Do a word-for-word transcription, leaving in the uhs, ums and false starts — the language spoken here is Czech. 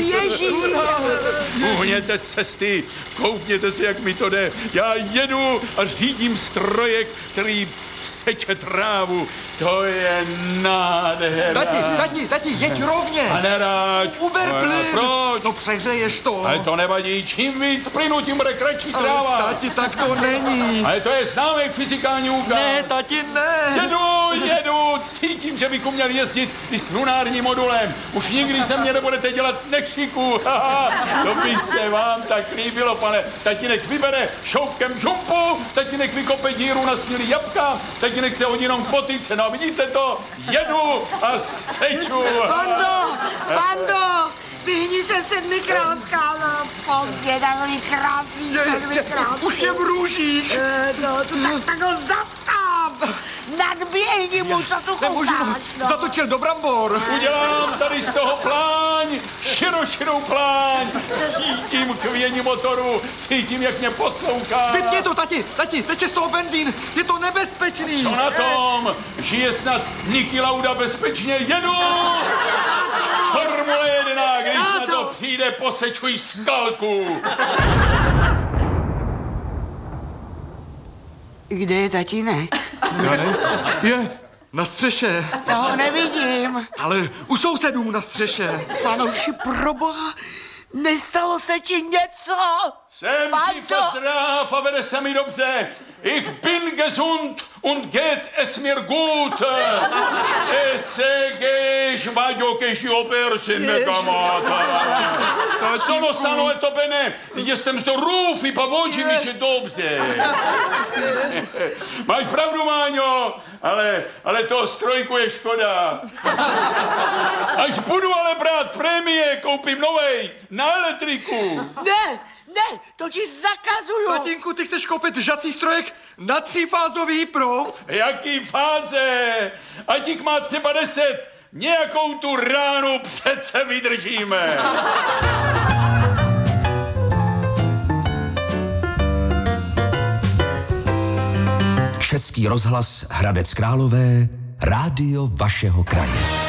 Ježíš! Uhněte cesty, koukněte si, jak mi to jde. Já jedu a řídím strojek, který seče trávu. To je nádhera. Tati, tati, tati, jeď rovně. A neráď. Uber plyn. Proč? No přehřeješ to. Ale to nevadí. Čím víc plynu, tím bude kratší Ale tráva. tati, tak to není. Ale to je známý fyzikální úkaz. Ne, tati, ne. Jedu, jedu, cítím, že bychom měli jezdit i s lunárním modulem. Už nikdy se mě nebudete dělat nešiku. To by se vám tak líbilo, pane. Tatínek vybere šoufkem žumpu, tatínek vykope díru na sníli jabka, tatínek se hodí jenom k motyce. No vidíte to? Jedu a seču. Vando, Vando, vyhni se sedmikrát, skála. Pozdě, takový krásný sedmikrát. Už je v růžích. E, no, tak, tak ho zastav. Nadběhni mu, co tu Nemůžu, koukáš, no. zatočil do brambor. Udělám tady z toho pláň, širou, širou pláň. Cítím kvění motoru, cítím, jak mě poslouchá. Vypni to, tati, tati, teče z toho benzín. Je to nebezpečný. Co na tom? Žije snad Niki Lauda bezpečně? Jedu! Formule jedna, když na to přijde, posečuj skalku. Kde je tatínek? Já ne, je na střeše. Já ho nevidím. Ale u sousedů na střeše. Fanouši, proboha, nestalo se ti něco? Jsem živ a zdrav a vede se mi dobře. Ich bin gesund und geht es mir gut. Es gehe ich vadio che ci opersi me kamata. Sono sano e to bene. Jestem zdorów i powodzi mi się dobrze. Máš pravdu, Máňo, ale, ale toho strojku je škoda. Až budu ale brát prémie, koupím novej na elektriku. Ne, ne, to ti zakazuju. Tatínku, ty chceš koupit žací strojek na třífázový proud? Jaký fáze? Ať jich má třeba deset, nějakou tu ránu přece vydržíme. Český rozhlas Hradec Králové, rádio vašeho kraje.